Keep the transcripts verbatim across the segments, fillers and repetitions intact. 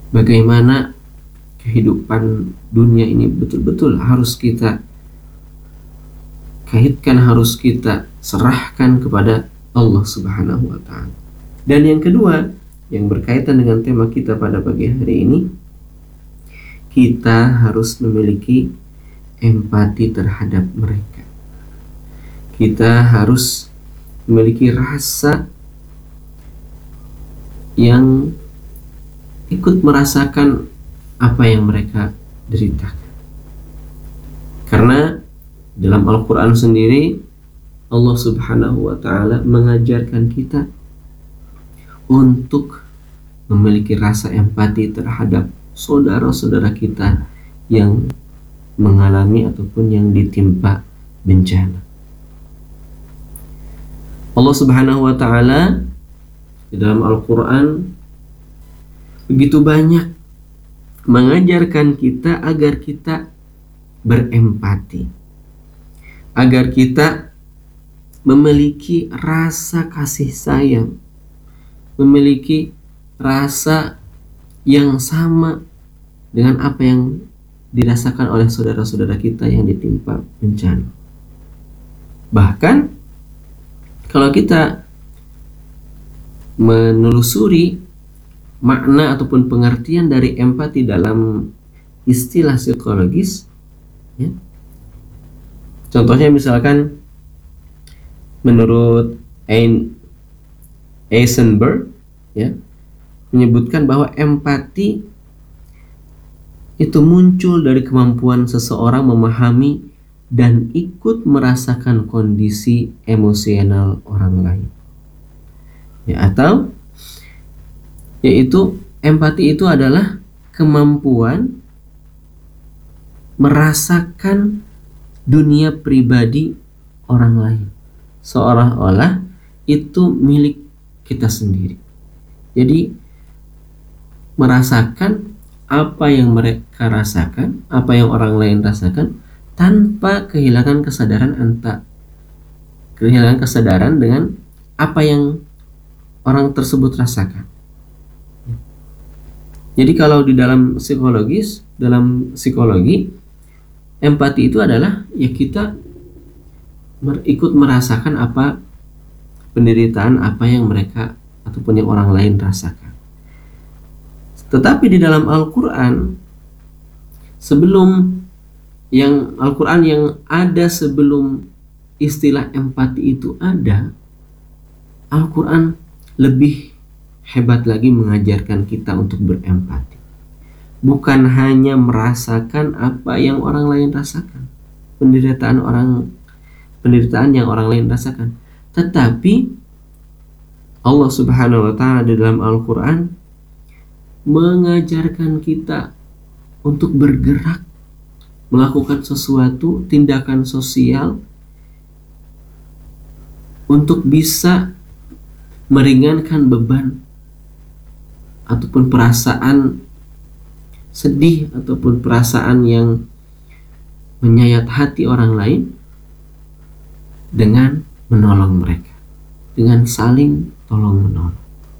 bagaimana kehidupan dunia ini betul-betul harus kita kaitkan, harus kita serahkan kepada Allah Subhanahu wa Ta'ala. Dan yang kedua, yang berkaitan dengan tema kita pada pagi hari ini, kita harus memiliki empati terhadap mereka. Kita harus memiliki rasa yang ikut merasakan apa yang mereka deritakan. Karena dalam Al-Quran sendiri, Allah Subhanahu wa Ta'ala mengajarkan kita untuk memiliki rasa empati terhadap saudara-saudara kita yang mengalami ataupun yang ditimpa bencana. Allah Subhanahu wa Ta'ala di dalam Al-Quran begitu banyak mengajarkan kita agar kita berempati, agar kita memiliki rasa kasih sayang, memiliki rasa yang sama dengan apa yang dirasakan oleh saudara-saudara kita yang ditimpa bencana. Bahkan kalau kita menelusuri makna ataupun pengertian dari empati dalam istilah psikologis, ya, contohnya misalkan menurut Eisenberg, ya, menyebutkan bahwa empati itu muncul dari kemampuan seseorang memahami dan ikut merasakan kondisi emosional orang lain. Ya, atau yaitu empati itu adalah kemampuan merasakan dunia pribadi orang lain seolah-olah itu milik kita sendiri. Jadi merasakan apa yang mereka rasakan, apa yang orang lain rasakan, tanpa kehilangan kesadaran anta kehilangan kesadaran dengan apa yang orang tersebut rasakan. Jadi kalau di dalam psikologis, dalam psikologi, empati itu adalah ya kita ikut merasakan apa penderitaan apa yang mereka ataupun yang orang lain rasakan. Tetapi di dalam Al-Quran, sebelum yang Al-Quran yang ada sebelum istilah empati itu ada, Al-Quran lebih hebat lagi mengajarkan kita untuk berempati. Bukan hanya merasakan apa yang orang lain rasakan, penderitaan orang penderitaan yang orang lain rasakan, tetapi Allah Subhanahu wa Ta'ala di dalam Al-Quran mengajarkan kita untuk bergerak, melakukan sesuatu tindakan sosial untuk bisa meringankan beban ataupun perasaan sedih ataupun perasaan yang menyayat hati orang lain dengan menolong mereka, dengan saling tolong menolong.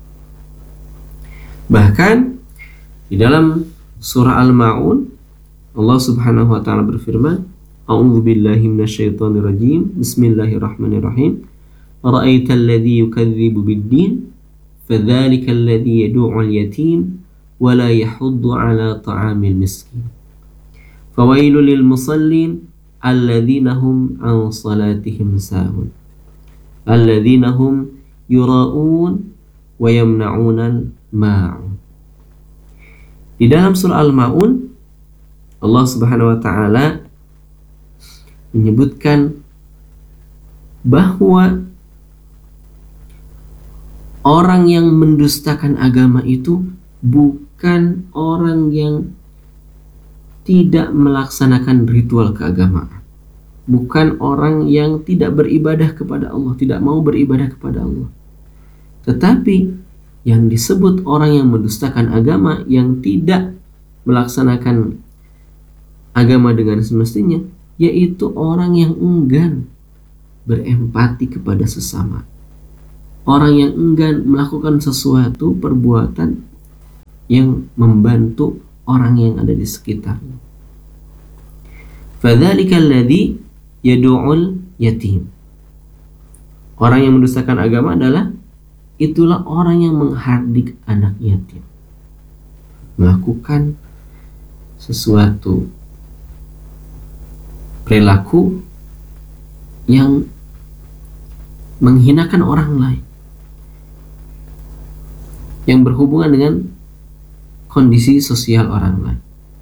Bahkan di dalam surah Al-Ma'un, Allah Subhanahu wa Ta'ala berfirman, A'udzu billahi minasyaitonir rajim, Bismillahirrahmanirrahim. Ara'aital ladzi yukadzibu bid-din, fadzalikal ladzi yad'u'ul yatim wa la yahuddu 'ala ta'amil miskin. Fawailul lil musallin alladzina hum 'an salatihim sahun. Alladzina hum yura'un wa yamna'unal ma'un. Di dalam surah Al-Ma'un, Allah Subhanahu wa Ta'ala menyebutkan bahwa orang yang mendustakan agama itu bukan orang yang tidak melaksanakan ritual keagamaan, bukan orang yang tidak beribadah kepada Allah, tidak mau beribadah kepada Allah. Tetapi yang disebut orang yang mendustakan agama, yang tidak melaksanakan agama dengan semestinya, yaitu orang yang enggan berempati kepada sesama, orang yang enggan melakukan sesuatu perbuatan yang membantu orang yang ada di sekitarnya. Fadzalika alladzi yad'ul yatim. Orang yang mendustakan agama adalah itulah orang yang menghardik anak yatim, melakukan sesuatu perilaku yang menghinakan orang lain, yang berhubungan dengan kondisi sosial orang lain.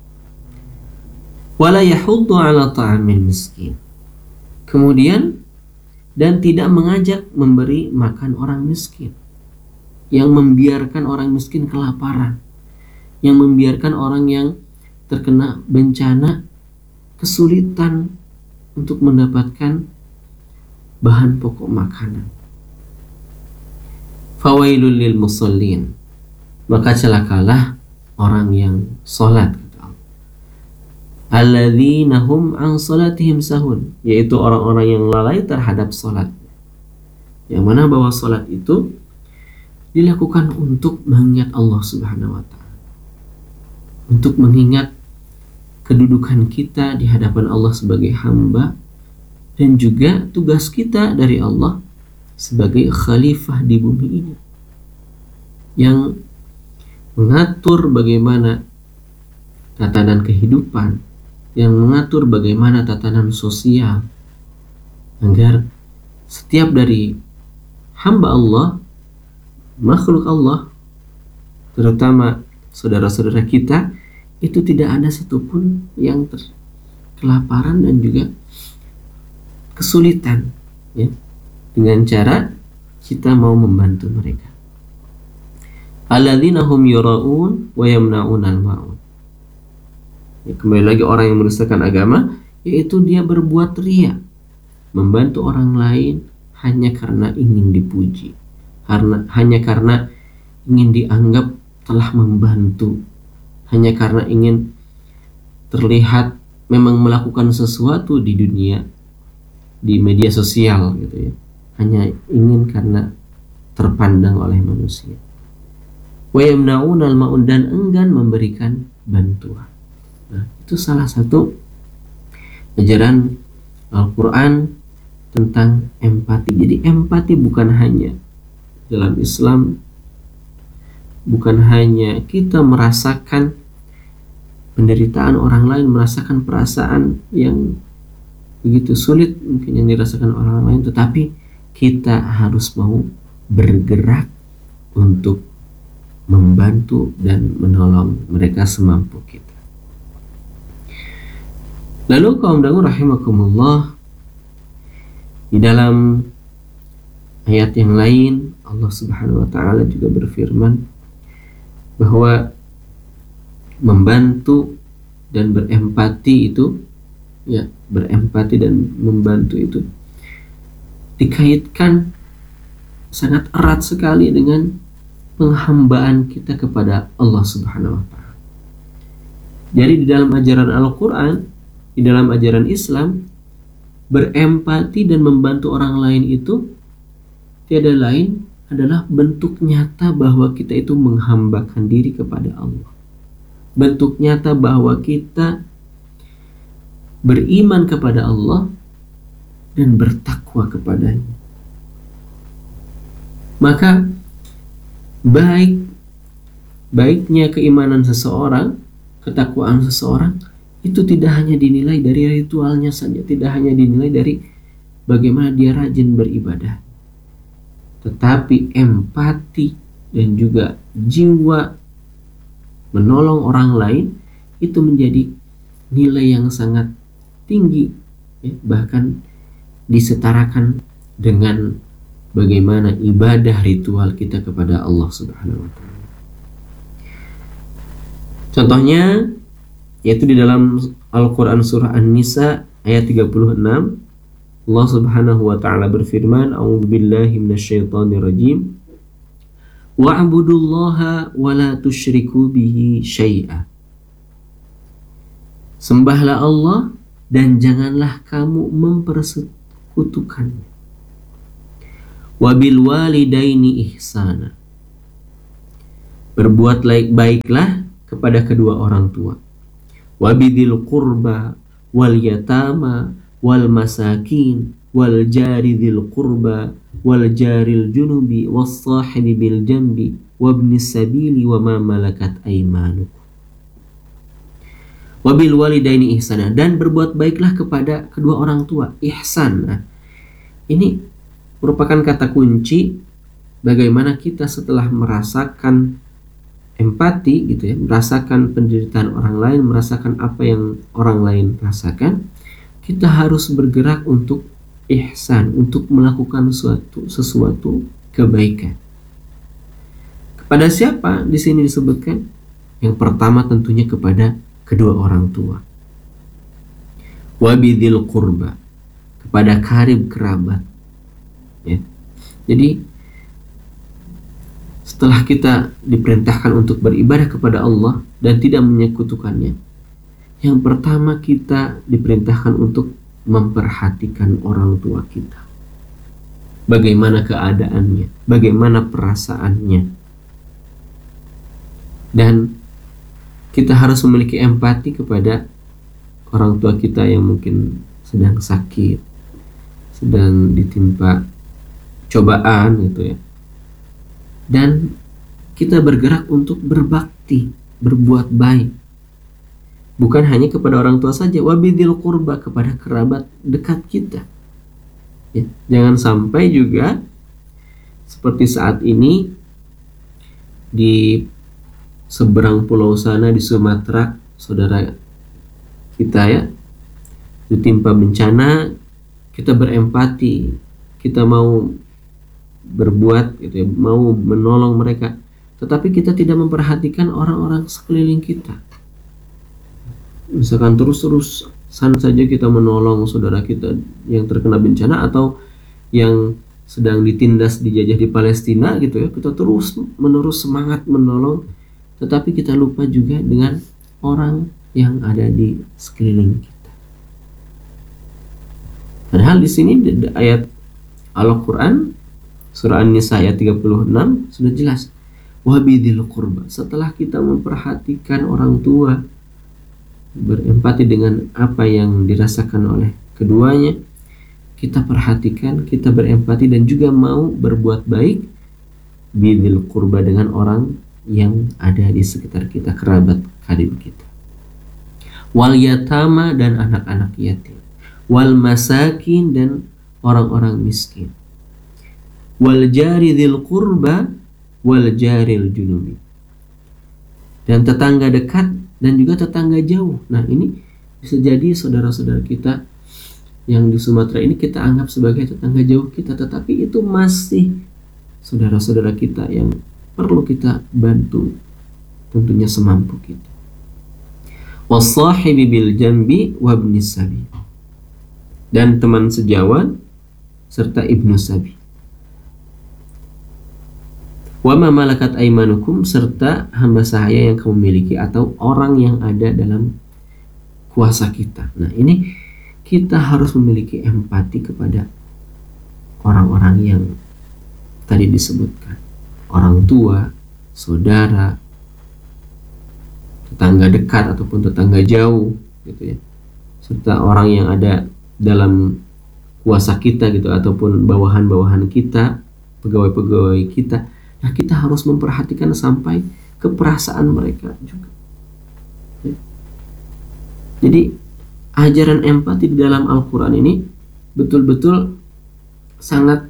Wala yahuddu ala ta'amil miskin. Kemudian, dan tidak mengajak memberi makan orang miskin, yang membiarkan orang miskin kelaparan, yang membiarkan orang yang terkena bencana kesulitan untuk mendapatkan bahan pokok makanan. Fawailul lil musallin. Maka celakalah orang yang salat, alladzina hum an salatihim sahun, yaitu orang-orang yang lalai terhadap salat. Yang mana bahwa salat itu dilakukan untuk mengingat Allah Subhanahu wa taala, untuk mengingat kedudukan kita di hadapan Allah sebagai hamba, dan juga tugas kita dari Allah sebagai khalifah di bumi ini, yang mengatur bagaimana tatanan kehidupan, yang mengatur bagaimana tatanan sosial, agar setiap dari hamba Allah, makhluk Allah, terutama saudara-saudara kita, itu tidak ada satupun yang ter- kelaparan dan juga kesulitan, ya, dengan cara kita mau membantu mereka. Alladzina hum yura'un wa yamna'un al-ma'un. Ya, kembali lagi orang yang mendustakan agama, yaitu dia berbuat ria, membantu orang lain hanya karena ingin dipuji, karena hanya karena ingin dianggap telah membantu, hanya karena ingin terlihat memang melakukan sesuatu di dunia, di media sosial gitu ya, hanya ingin karena terpandang oleh manusia. Wa yamna'unal ma'un, dan enggan memberikan bantuan. Nah, itu salah satu ajaran Al-Quran tentang empati. Jadi empati bukan hanya dalam Islam, bukan hanya kita merasakan penderitaan orang lain, merasakan perasaan yang begitu sulit mungkin yang dirasakan orang lain, tetapi kita harus mau bergerak untuk membantu dan menolong mereka semampu kita. Lalu kaum dangu rahimakumullah, di dalam ayat yang lain Allah Subhanahu wa taala juga berfirman bahwa membantu dan berempati itu, ya, berempati dan membantu itu dikaitkan sangat erat sekali dengan penghambaan kita kepada Allah Subhanahu wa taala. Jadi di dalam ajaran Al-Qur'an, di dalam ajaran Islam, berempati dan membantu orang lain itu tiada lain adalah bentuk nyata bahwa kita itu menghambakan diri kepada Allah. Bentuk nyata bahwa kita beriman kepada Allah dan bertakwa kepadanya. Maka baik baiknya keimanan seseorang, ketakwaan seseorang itu tidak hanya dinilai dari ritualnya saja, tidak hanya dinilai dari bagaimana dia rajin beribadah, tetapi empati dan juga jiwa menolong orang lain itu menjadi nilai yang sangat tinggi, ya, bahkan disetarakan dengan bagaimana ibadah ritual kita kepada Allah Subhanahu wa taala. Contohnya yaitu di dalam Al-Quran surah An-Nisa ayat tiga puluh enam, Allah Subhanahu wa taala berfirman, a'udzubillahi minasyaitonirrajim, wa'budullaha wa la tusyriku bihi syai'a. Sembahlah Allah dan janganlah kamu mempersekutukannya. Wa bil walidaini ihsana. Berbuat baiklah kepada kedua orang tua. Wabidil qurba wal yatama wal masakin wal jari dzil qurba wal jaril junubi was sahibi bil jambi wabnis sabili wa ma malakat aymanukum. Wabil walidaini ihsana, dan berbuat baiklah kepada kedua orang tua, ihsan. Nah, ini merupakan kata kunci bagaimana kita setelah merasakan empati gitu ya, merasakan penderitaan orang lain, merasakan apa yang orang lain rasakan, kita harus bergerak untuk ihsan, untuk melakukan suatu sesuatu kebaikan. Kepada siapa di sini disebutkan? Yang pertama tentunya kepada kedua orang tua. Wabidil qurba, kepada karib kerabat. Ya. Jadi setelah kita diperintahkan untuk beribadah kepada Allah dan tidak menyekutukannya, yang pertama kita diperintahkan untuk memperhatikan orang tua kita. Bagaimana keadaannya, bagaimana perasaannya. Dan kita harus memiliki empati kepada orang tua kita yang mungkin sedang sakit, sedang ditimpa cobaan gitu ya. Dan kita bergerak untuk berbakti, berbuat baik. Bukan hanya kepada orang tua saja, wabidil qurba, kepada kerabat dekat kita. Ya, jangan sampai juga seperti saat ini di seberang pulau sana di Sumatera, saudara kita ya, ditimpa bencana, kita berempati, kita mau berbuat gitu ya, mau menolong mereka, tetapi kita tidak memperhatikan orang-orang sekeliling kita. Misalkan terus-terusan saja kita menolong saudara kita yang terkena bencana atau yang sedang ditindas dijajah di Palestina gitu ya, kita terus menerus semangat menolong, tetapi kita lupa juga dengan orang yang ada di sekeliling kita. Padahal di sini ayat Al-Quran surah An-Nisa ayat tiga puluh enam sudah jelas. Wabidil qurba, setelah kita memperhatikan orang tua, berempati dengan apa yang dirasakan oleh keduanya, kita perhatikan, kita berempati dan juga mau berbuat baik bidil qurba, dengan orang yang ada di sekitar kita, kerabat karib kita. Wal yatama, dan anak-anak yatim. Wal masakin, dan orang-orang miskin. Wal jari dzil qurba wal jaril junubi, dan tetangga dekat dan juga tetangga jauh. Nah, ini bisa jadi saudara-saudara kita yang di Sumatera ini kita anggap sebagai tetangga jauh kita, tetapi itu masih saudara-saudara kita yang perlu kita bantu, tentunya semampu kita. Wasahibi bil jambi wabnis sabi, dan teman sejawat serta ibnu sabi. Wa ma malakat aymanukum, serta hamba sahaya yang kamu miliki atau orang yang ada dalam kuasa kita. Nah, ini kita harus memiliki empati kepada orang-orang yang tadi disebutkan. Orang tua, saudara, tetangga dekat ataupun tetangga jauh gitu ya. Serta orang yang ada dalam kuasa kita gitu, ataupun bawahan-bawahan kita, pegawai-pegawai kita. Nah, kita harus memperhatikan sampai ke perasaan mereka juga. Ya. Jadi ajaran empati di dalam Al-Quran ini betul-betul sangat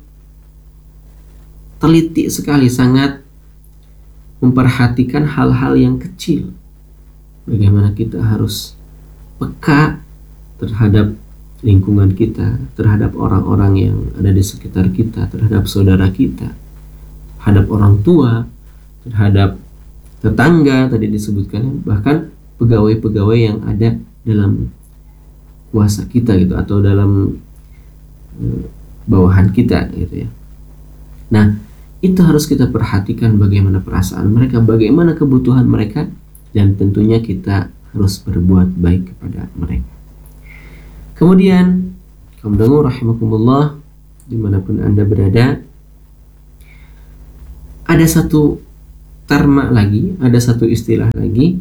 teliti sekali, sangat memperhatikan hal-hal yang kecil. Bagaimana kita harus peka terhadap lingkungan kita, terhadap orang-orang yang ada di sekitar kita, terhadap saudara kita, terhadap orang tua, terhadap tetangga tadi disebutkan, bahkan pegawai-pegawai yang ada dalam kuasa kita gitu, atau dalam uh, bawahan kita gitu ya. Nah, itu harus kita perhatikan bagaimana perasaan mereka, bagaimana kebutuhan mereka, dan tentunya kita harus berbuat baik kepada mereka. Kemudian, kaum dengar rahimakumullah, dimanapun Anda berada, ada satu terma lagi, ada satu istilah lagi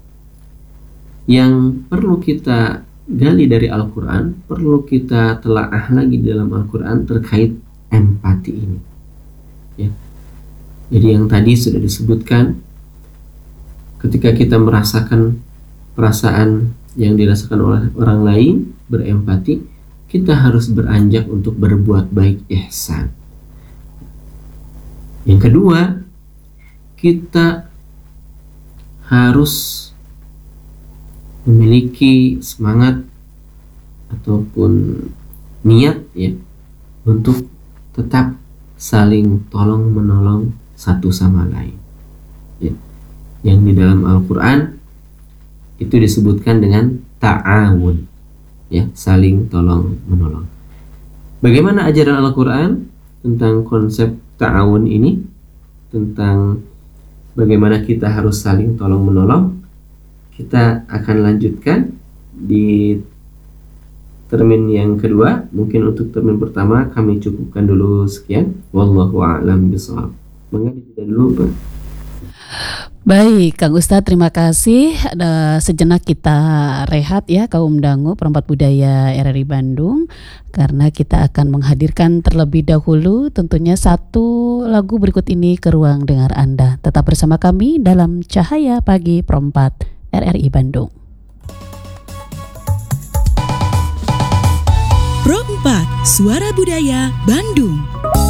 yang perlu kita gali dari Al-Quran, perlu kita telaah lagi dalam Al-Quran terkait empati ini. Ya. Jadi yang tadi sudah disebutkan, ketika kita merasakan perasaan yang dirasakan oleh orang lain, berempati, kita harus beranjak untuk berbuat baik, ihsan. Yang kedua, kita harus memiliki semangat ataupun niat ya untuk tetap saling tolong menolong satu sama lain. Ya. Yang di dalam Al-Quran itu disebutkan dengan ta'awun, ya, saling tolong menolong. Bagaimana ajaran Al-Quran tentang konsep ta'awun ini, tentang bagaimana kita harus saling tolong menolong? Kita akan lanjutkan di termin yang kedua. Mungkin untuk termin pertama kami cukupkan dulu sekian. Wallahu a'lam bishawab. Mengapa tidak dulu, Pak? Baik, Kang Ustadz, terima kasih. Ada sejenak kita rehat ya, kaum dangu perempat budaya R R I Bandung, karena kita akan menghadirkan terlebih dahulu tentunya satu lagu berikut ini ke ruang dengar Anda. Tetap bersama kami dalam Cahaya Pagi Perempat R R I Bandung. Pro empat Suara Budaya Bandung.